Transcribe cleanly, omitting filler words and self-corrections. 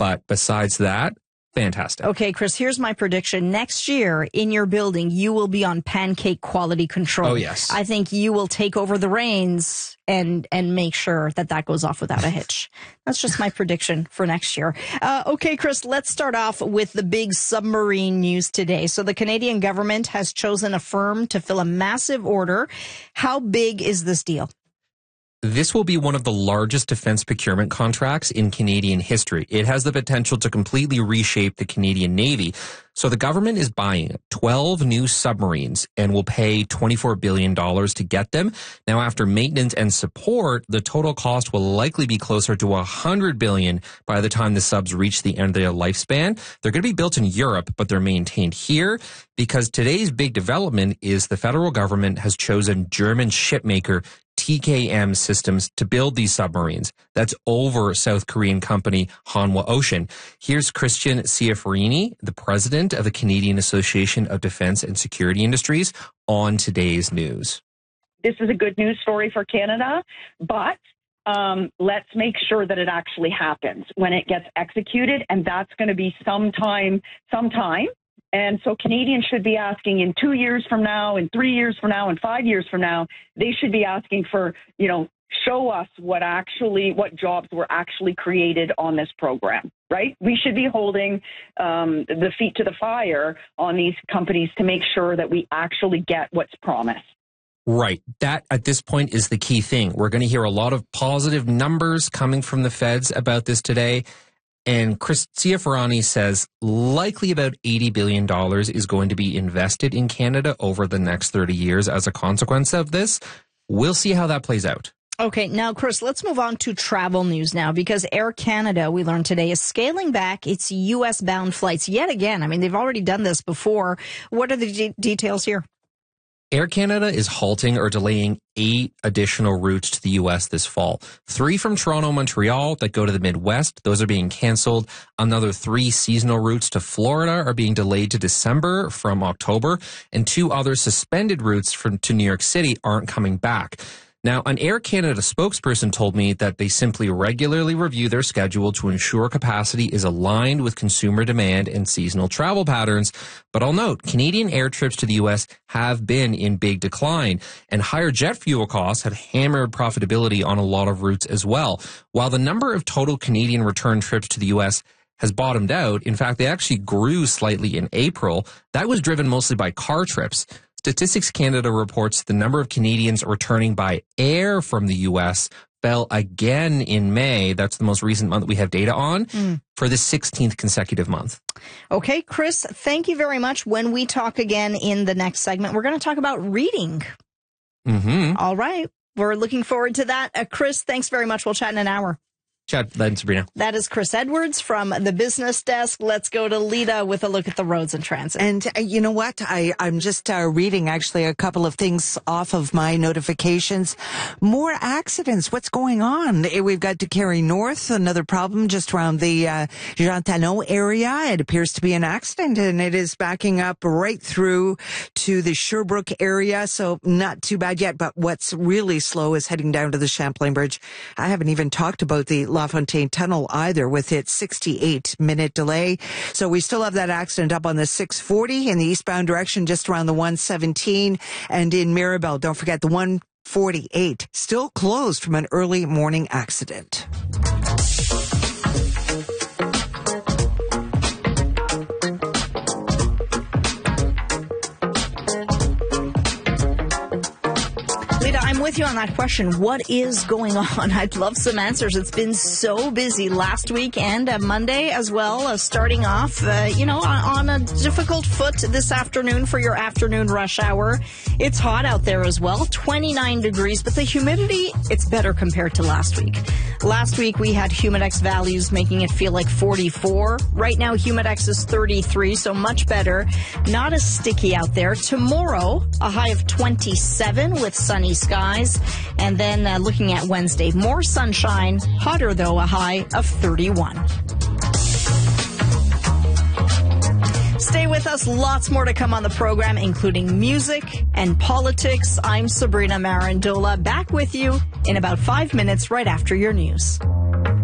But besides that, fantastic. Okay, Chris, here's my prediction. Next year in your building, you will be on pancake quality control. Oh, yes. I think you will take over the reins and make sure that goes off without a hitch. That's just my prediction for next year. Okay, Chris, let's start off with the big submarine news today. So the Canadian government has chosen a firm to fill a massive order. How big is this deal? This will be one of the largest defense procurement contracts in Canadian history. It has the potential to completely reshape the Canadian Navy. So the government is buying 12 new submarines and will pay $24 billion to get them. Now, after maintenance and support, the total cost will likely be closer to $100 billion by the time the subs reach the end of their lifespan. They're going to be built in Europe, but they're maintained here because today's big development is the federal government has chosen German shipmaker TKM Systems to build these submarines. That's over South Korean company Hanwha Ocean. Here's Christian Ciaffarini, the president of the Canadian Association of Defense and Security Industries, on today's news. This is a good news story for Canada, but let's make sure that it actually happens when it gets executed, and that's going to be sometime. And so Canadians should be asking in 2 years from now, in 3 years from now, and 5 years from now, they should be asking for, show us what jobs were actually created on this program, right? We should be holding the feet to the fire on these companies to make sure that we actually get what's promised. Right. That, at this point, is the key thing. We're going to hear a lot of positive numbers coming from the feds about this today. And Chris Ciaffarini says likely about $80 billion is going to be invested in Canada over the next 30 years as a consequence of this. We'll see how that plays out. Okay, now, Chris, let's move on to travel news now, because Air Canada, we learned today, is scaling back its U.S.-bound flights yet again. I mean, they've already done this before. What are the details here? Air Canada is halting or delaying 8 additional routes to the U.S. this fall. 3 from Toronto, Montreal that go to the Midwest. Those are being canceled. Another 3 seasonal routes to Florida are being delayed to December from October. And 2 other suspended routes to New York City aren't coming back. Now, an Air Canada spokesperson told me that they simply regularly review their schedule to ensure capacity is aligned with consumer demand and seasonal travel patterns. But I'll note, Canadian air trips to the U.S. have been in big decline, and higher jet fuel costs have hammered profitability on a lot of routes as well. While the number of total Canadian return trips to the U.S. has bottomed out, in fact, they actually grew slightly in April. That was driven mostly by car trips. Statistics Canada reports the number of Canadians returning by air from the U.S. fell again in May. That's the most recent month we have data on for the 16th consecutive month. Okay, Chris, thank you very much. When we talk again in the next segment, we're going to talk about reading. Mm-hmm. All right. We're looking forward to that. Chris, thanks very much. We'll chat in an hour. Chat then, Sabrina. That is Chris Edwards from the Business Desk. Let's go to Lita with a look at the roads and transit. And you know what? I'm just reading actually a couple of things off of my notifications. More accidents. What's going on? We've got DeCary North, another problem just around the Jean Talon area. It appears to be an accident, and it is backing up right through to the Sherbrooke area. So not too bad yet, but what's really slow is heading down to the Champlain Bridge. I haven't even talked about the LaFontaine Tunnel either, with its 68-minute delay. So we still have that accident up on the 640 in the eastbound direction, just around the 117. And in Mirabel, don't forget the 148, still closed from an early morning accident. I'm with you on that question. What is going on? I'd love some answers. It's been so busy last week and Monday as well, starting off, on a difficult foot this afternoon for your afternoon rush hour. It's hot out there as well, 29 degrees, but the humidity, it's better compared to last week. Last week we had Humidex values making it feel like 44. Right now Humidex is 33, so much better. Not as sticky out there. Tomorrow, a high of 27 with sunny skies. And then looking at Wednesday, more sunshine, hotter though, a high of 31. Stay with us. Lots more to come on the program, including music and politics. I'm Sabrina Marandola, back with you in about 5 minutes right after your news.